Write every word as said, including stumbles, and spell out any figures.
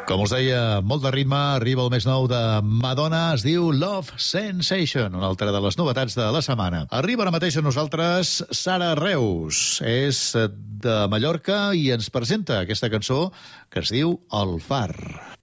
Com us deia, molt de ritme, arriba el més nou de Madonna, es diu Love Sensation, una altra de les novetats de la setmana. Arriba ara mateix a nosaltres Sara Reus, és de Mallorca i ens presenta aquesta cançó que es diu El Far.